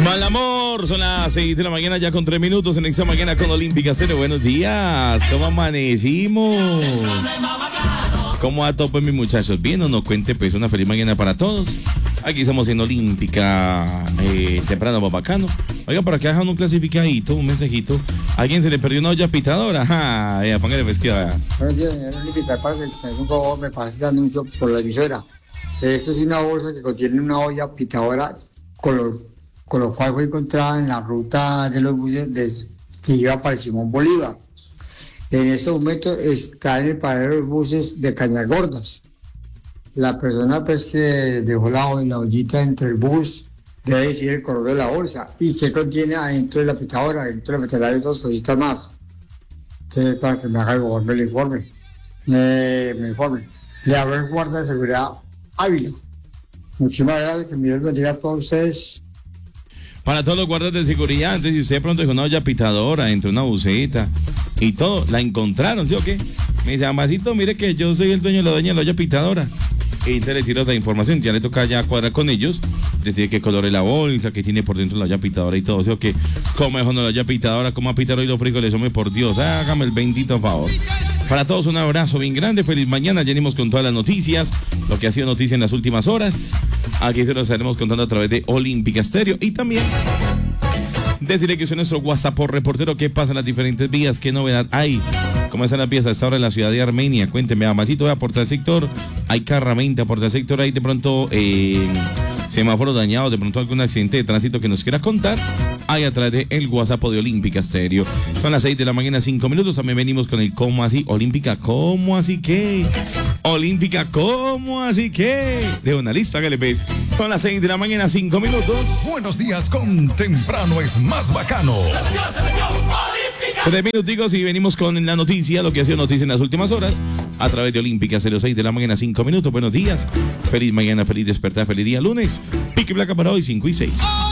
Mal amor, son las 6 de la mañana ya con 3 minutos en esta mañana con Olímpica Estéreo. Buenos días, ¿cómo amanecimos? ¿Cómo a tope mis muchachos? Bien o no, cuente pues una feliz mañana para todos. Aquí estamos en Olímpica, temprano más bacano. Oiga, por acá dejan un clasificadito, un mensajito. ¿A alguien se le perdió una olla pitadora? Ajá, póngale pues que vaya. Buenos días, señor Olímpica, un favor, me pasa ese anuncio por la emisora. Eso es una bolsa que contiene una olla pitadora con lo cual fue encontrada en la ruta de los buses que iba para Simón Bolívar. En este momento está en el paradero de los buses de Cañagordas. La persona pues que dejó la ollita entre el bus debe decir el color de la bolsa y qué contiene adentro de la pitadora, adentro de la pitadora y dos cositas más. Entonces, para que me haga el favor, me informe. Le hablo el guarda de seguridad Ávila. Muchísimas gracias, que mi Dios bendiga a todos ustedes. Para todos los guardas de seguridad, antes si usted pronto dejó una olla pitadora entre una buseta y todo, la encontraron, ¿sí o qué? Me dice, amasito, mire que yo soy el dueño de la olla pitadora. Y entonces le tiro otra información, ya le toca ya cuadrar con ellos, decir qué color es la bolsa, qué tiene por dentro la olla pitadora y todo, ¿sí o qué? ¿Cómo es la olla pitadora? ¿Cómo a pitar hoy los frijoles? Hombre, por Dios, hágame el bendito favor. Para todos un abrazo bien grande, feliz mañana, llenemos con todas las noticias, lo que ha sido noticia en las últimas horas. Aquí se lo estaremos contando a través de Olímpica Estéreo y también decirle que es nuestro WhatsApp por reportero, qué pasa en las diferentes vías, qué novedad hay, cómo están las vías a esta hora en la ciudad de Armenia. Cuénteme, Amasito, a Portal Sector, hay carramenta, Portal Sector, hay de pronto semáforo dañado, de pronto algún accidente de tránsito que nos quiera contar, ahí a través de el WhatsApp de Olímpica Estéreo. Son las 6 de la mañana, 5 minutos, también venimos con el ¿cómo así? Olímpica, ¿cómo así qué? Olímpica, ¿cómo así qué? De una lista que le ves. Son las 6 de la mañana, 5 minutos. Buenos días con Temprano es más bacano. 3 minuticos y venimos con la noticia, lo que ha sido noticia en las últimas horas, a través de Olímpica, 06 de la mañana, 5 minutos. Buenos días, feliz mañana, feliz despertar, feliz día lunes. Pique y placa para hoy, 5 y 6.